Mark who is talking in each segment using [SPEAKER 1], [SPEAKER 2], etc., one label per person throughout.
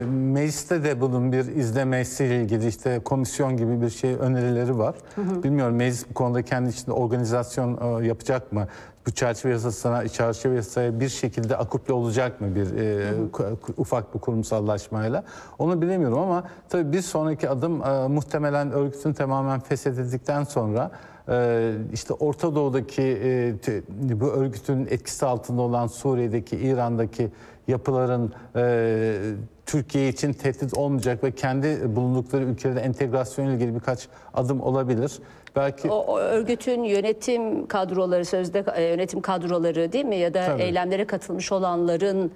[SPEAKER 1] Mecliste de bunun bir izlemesiyle ilgili işte komisyon gibi bir şey önerileri var. Bilmiyorum meclis bu konuda kendi içinde organizasyon yapacak mı? Bu çerçeve yasaya bir şekilde akuple olacak mı bir ufak bir kurumsallaşmayla? Onu bilemiyorum ama tabii bir sonraki adım muhtemelen örgütün tamamen feshedildikten sonra işte Orta Doğu'daki bu örgütün etkisi altında olan Suriye'deki, İran'daki yapıların Türkiye için tehdit olmayacak ve kendi bulundukları ülkelerde entegrasyonla ilgili birkaç adım olabilir. Belki
[SPEAKER 2] o örgütün yönetim kadroları, sözde yönetim kadroları değil mi? Ya da
[SPEAKER 1] tabii,
[SPEAKER 2] eylemlere katılmış olanların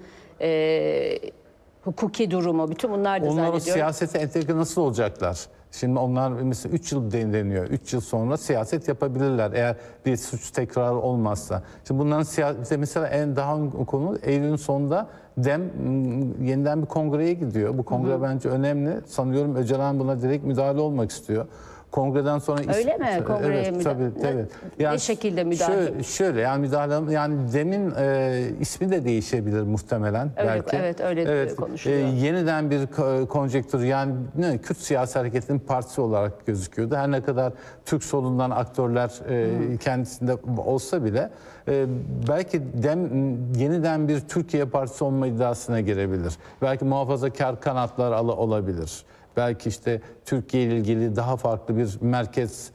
[SPEAKER 2] hukuki durumu, bütün bunlar da
[SPEAKER 1] onlar o
[SPEAKER 2] zannediyorum.
[SPEAKER 1] siyasete entegre nasıl olacaklar? Şimdi onlar mesela 3 yıl deniyor. 3 yıl sonra siyaset yapabilirler eğer bir suç tekrarı olmazsa. Şimdi bunların siyasete mesela daha konu Eylül'ün sonunda DEM yeniden bir kongreye gidiyor. Bu kongre bence önemli. Sanıyorum Öcalan buna direkt müdahale olmak istiyor. Kongreden sonra
[SPEAKER 2] Öyle mi? Kongreye
[SPEAKER 1] evet, tabii.
[SPEAKER 2] Yani, ne şekilde müdahale?
[SPEAKER 1] Şöyle yani müdahale yani DEM'in ismi de değişebilir muhtemelen belki.
[SPEAKER 2] Evet öyle konuşuluyor.
[SPEAKER 1] Yeniden bir konjektür yani Kürt siyasi hareketinin partisi olarak gözüküyordu. Her ne kadar Türk solundan aktörler kendisinde olsa bile belki DEM yeniden bir Türkiye partisi olma iddiasına girebilir. Belki muhafazakar kanatlar olabilir. Belki işte Türkiye ile ilgili daha farklı bir merkez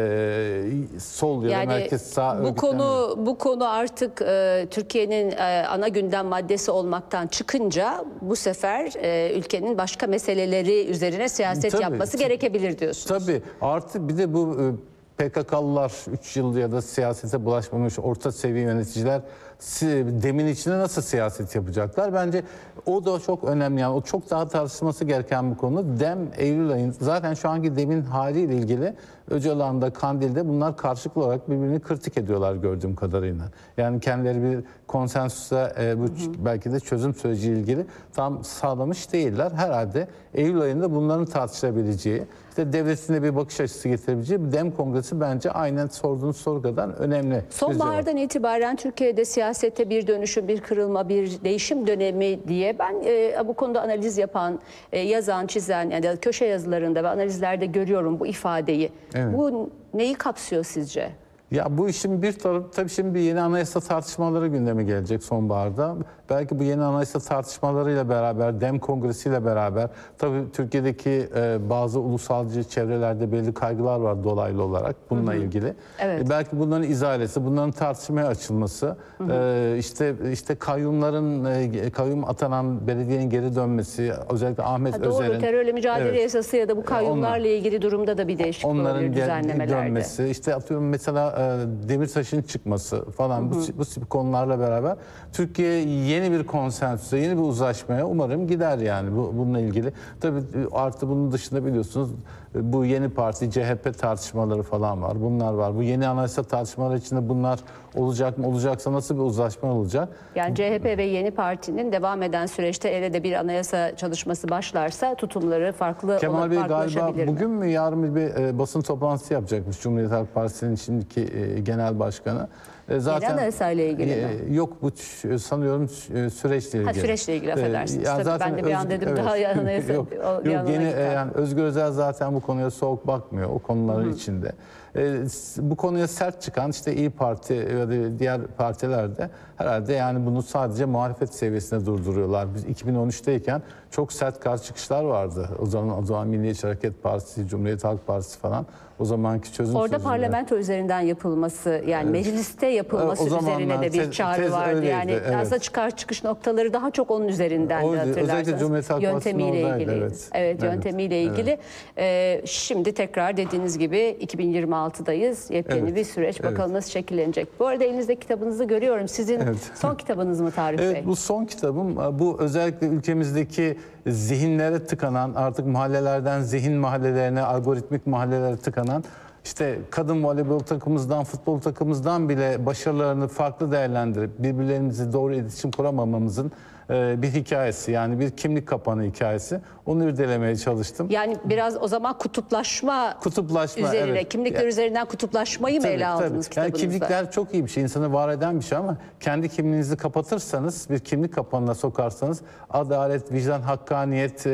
[SPEAKER 1] sol ya da merkez sağ
[SPEAKER 2] bu konu artık Türkiye'nin ana gündem maddesi olmaktan çıkınca bu sefer ülkenin başka meseleleri üzerine siyaset yapması gerekebilir diyorsunuz.
[SPEAKER 1] Tabii. Artı bir de bu PKK'lılar 3 yıl ya da siyasete bulaşmamış orta seviye yöneticiler DEM'in içinde nasıl siyaset yapacaklar? Bence o da çok önemli. Yani o çok daha tartışılması gereken bir konu. DEM Eylül ayında zaten şu anki DEM'in haliyle ilgili Öcalan'da, Kandil'de bunlar karşılıklı olarak birbirini kritik ediyorlar gördüğüm kadarıyla. Yani kendileri bir konsensusa belki de çözüm süreciyle ilgili tam sağlamış değiller. Herhalde Eylül ayında bunların tartışılabileceği, işte devletine bir bakış açısı getirebileceği bir DEM kongresi bence aynen sorduğunuz soru kadar önemli.
[SPEAKER 2] Sonbahardan itibaren Türkiye'de siyasette bir dönüşüm, bir kırılma, bir değişim dönemi diye ben bu konuda analiz yapan, yazan, çizen ya da köşe yazılarında ve analizlerde görüyorum bu ifadeyi.
[SPEAKER 1] Evet.
[SPEAKER 2] Bu neyi kapsıyor sizce?
[SPEAKER 1] Ya bu işin bir tarafı tabii şimdi bir yeni anayasa tartışmaları gündeme gelecek sonbaharda. Belki bu yeni anayasa tartışmalarıyla beraber, DEM kongresiyle beraber tabii Türkiye'deki bazı ulusalcı çevrelerde belli kaygılar var dolaylı olarak bununla ilgili.
[SPEAKER 2] Evet.
[SPEAKER 1] Belki bunların izalesi, bunların tartışmaya açılması, işte kayyum atanan belediyenin geri dönmesi, özellikle Ahmet Özer'in...
[SPEAKER 2] Doğru, terörle mücadele yasası ya da bu kayyumlarla ilgili durumda da bir değişiklik olabilir düzenlemelerde.
[SPEAKER 1] Dönmesi, işte atıyorum mesela Demirtaş'ın çıkması falan bu tip konularla beraber Türkiye yeni bir konsensüse, yeni bir uzlaşmaya umarım gider yani bununla ilgili. Tabii artı bunun dışında biliyorsunuz bu yeni parti CHP tartışmaları falan var. Bunlar var. Bu yeni anayasa tartışmaları içinde bunlar olacak mı? Olacaksa nasıl bir uzlaşma olacak?
[SPEAKER 2] Yani CHP ve yeni partinin devam eden süreçte ele de bir anayasa çalışması başlarsa tutumları
[SPEAKER 1] Kemal Bey galiba
[SPEAKER 2] mi?
[SPEAKER 1] bugün mü yarın mı bir basın toplantısı yapacakmış Cumhuriyet Halk Partisi'nin şimdiki genel başkanı.
[SPEAKER 2] Zaten yeni anayasa ile ilgili mi?
[SPEAKER 1] Yok bu sanıyorum süreçle ilgili.
[SPEAKER 2] Süreçle ilgili affedersiniz. Tabii
[SPEAKER 1] zaten
[SPEAKER 2] ben de bir an dedim daha anayasa.
[SPEAKER 1] Yok yani Özgür Özel zaten bu konuya soğuk bakmıyor o konuların içinde. Bu konuya sert çıkan işte İYİ Parti ya da diğer partiler de herhalde yani bunu sadece muhalefet seviyesinde durduruyorlar. Biz 2013'teyken çok sert karşı çıkışlar vardı. O zaman Milliyetçi Hareket Partisi, Cumhuriyet Halk Partisi falan. O zamanki çözüm
[SPEAKER 2] orada parlamento üzerinden yapılması yani mecliste yapılması üzerine de bir çağrı vardı.
[SPEAKER 1] Öyleydi,
[SPEAKER 2] yani aslında çıkış noktaları daha çok onun üzerinden hatırlarsanız.
[SPEAKER 1] Özellikle Cumhuriyet Halk
[SPEAKER 2] yöntemiyle
[SPEAKER 1] Partisi'nin
[SPEAKER 2] ilgili.
[SPEAKER 1] oradaydı.
[SPEAKER 2] Evet, yöntemiyle ilgili. Şimdi tekrar dediğiniz gibi 2026'dayız. Yepyeni bir süreç. Bakalım nasıl şekillenecek. Bu arada elinizde kitabınızı görüyorum. Sizin son kitabınız mı Tarık Bey?
[SPEAKER 1] Evet, bu son kitabım. Bu özellikle ülkemizdeki zihinlere tıkanan, artık mahallelerden zihin mahallelerine, algoritmik mahallelere tıkanan, işte kadın voleybol takımımızdan, futbol takımımızdan bile başarılarını farklı değerlendirip birbirlerimizi doğru iletişim kuramamamızın bir hikayesi. Yani bir kimlik kapanı hikayesi. Onu irdelemeye çalıştım.
[SPEAKER 2] Yani biraz o zaman kutuplaşma üzerine,
[SPEAKER 1] evet.
[SPEAKER 2] kimlikler üzerinden kutuplaşmayı mı ele aldınız
[SPEAKER 1] Yani
[SPEAKER 2] kitabınızda?
[SPEAKER 1] kimlikler çok iyi bir şey, insanı var eden bir şey ama kendi kimliğinizi kapatırsanız, bir kimlik kapanına sokarsanız adalet, vicdan, hakkaniyet,